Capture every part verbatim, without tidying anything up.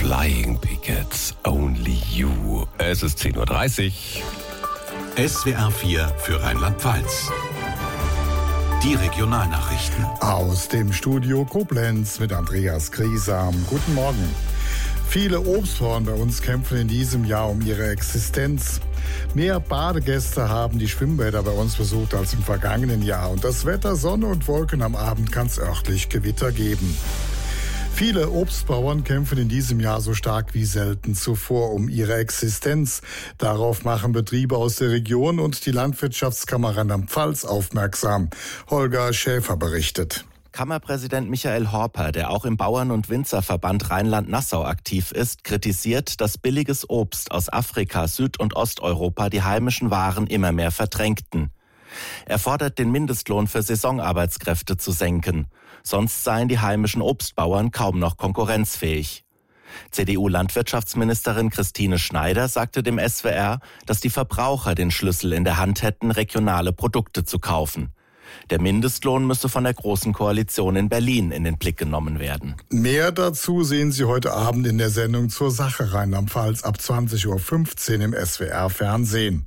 Flying Pickets, Only You. Es ist zehn Uhr dreißig. S W R vier für Rheinland-Pfalz. Die Regionalnachrichten. Aus dem Studio Koblenz mit Andreas Griesam. Guten Morgen. Viele Obstbauern bei uns kämpfen in diesem Jahr um ihre Existenz. Mehr Badegäste haben die Schwimmbäder bei uns besucht als im vergangenen Jahr. Und das Wetter, Sonne und Wolken am Abend kann es örtlich Gewitter geben. Viele Obstbauern kämpfen in diesem Jahr so stark wie selten zuvor um ihre Existenz. Darauf machen Betriebe aus der Region und die Landwirtschaftskammer Rheinland-Pfalz aufmerksam. Holger Schäfer berichtet. Kammerpräsident Michael Horper, der auch im Bauern- und Winzerverband Rheinland-Nassau aktiv ist, kritisiert, dass billiges Obst aus Afrika, Süd- und Osteuropa die heimischen Waren immer mehr verdrängten. Er fordert, den Mindestlohn für Saisonarbeitskräfte zu senken. Sonst seien die heimischen Obstbauern kaum noch konkurrenzfähig. C D U-Landwirtschaftsministerin Christine Schneider sagte dem S W R, dass die Verbraucher den Schlüssel in der Hand hätten, regionale Produkte zu kaufen. Der Mindestlohn müsse von der Großen Koalition in Berlin in den Blick genommen werden. Mehr dazu sehen Sie heute Abend in der Sendung zur Sache Rheinland-Pfalz ab zwanzig Uhr fünfzehn im S W R-Fernsehen.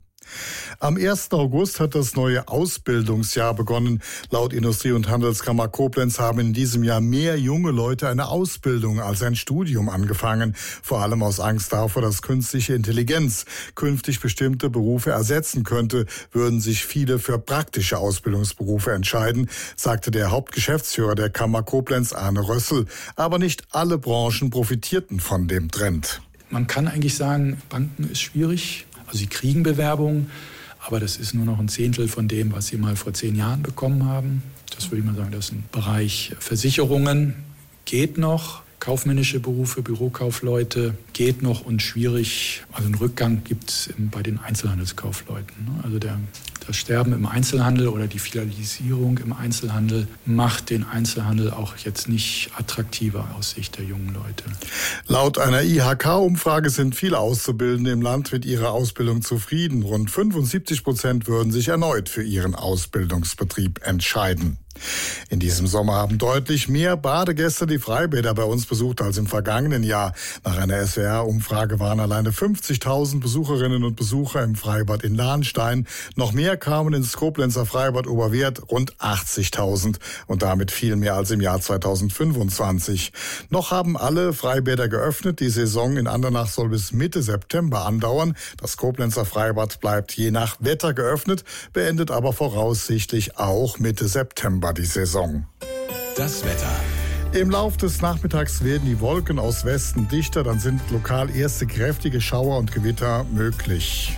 Am ersten August hat das neue Ausbildungsjahr begonnen. Laut Industrie- und Handelskammer Koblenz haben in diesem Jahr mehr junge Leute eine Ausbildung als ein Studium angefangen. Vor allem aus Angst davor, dass künstliche Intelligenz künftig bestimmte Berufe ersetzen könnte, würden sich viele für praktische Ausbildungsberufe entscheiden, sagte der Hauptgeschäftsführer der Kammer Koblenz, Arne Rössel. Aber nicht alle Branchen profitierten von dem Trend. Man kann eigentlich sagen, Banken ist schwierig. Also sie kriegen Bewerbungen, aber das ist nur noch ein Zehntel von dem, was sie mal vor zehn Jahren bekommen haben. Das würde ich mal sagen, das ist ein Bereich Versicherungen, geht noch. Kaufmännische Berufe, Bürokaufleute, geht noch und schwierig. Also einen Rückgang gibt es bei den Einzelhandelskaufleuten. Also der, das Sterben im Einzelhandel oder die Filialisierung im Einzelhandel macht den Einzelhandel auch jetzt nicht attraktiver aus Sicht der jungen Leute. Laut einer I H K-Umfrage sind viele Auszubildende im Land mit ihrer Ausbildung zufrieden. Rund fünfundsiebzig Prozent würden sich erneut für ihren Ausbildungsbetrieb entscheiden. In diesem Sommer haben deutlich mehr Badegäste die Freibäder bei uns besucht als im vergangenen Jahr. Nach einer S W R-Umfrage waren alleine fünfzigtausend Besucherinnen und Besucher im Freibad in Lahnstein. Noch mehr kamen ins Koblenzer Freibad Oberwerth, rund achtzigtausend und damit viel mehr als im Jahr zweitausendfünfundzwanzig. Noch haben alle Freibäder geöffnet. Die Saison in Andernach soll bis Mitte September andauern. Das Koblenzer Freibad bleibt je nach Wetter geöffnet, beendet aber voraussichtlich auch Mitte September die Saison. Das Wetter. Im Lauf des Nachmittags werden die Wolken aus Westen dichter, dann sind lokal erste kräftige Schauer und Gewitter möglich.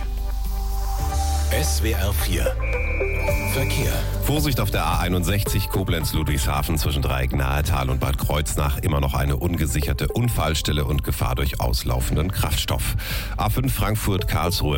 S W R vier. Verkehr. Vorsicht auf der A einundsechzig Koblenz-Ludwigshafen zwischen Dreieck-Nahetal und Bad Kreuznach. Immer noch eine ungesicherte Unfallstelle und Gefahr durch auslaufenden Kraftstoff. A fünf Frankfurt-Karlsruhe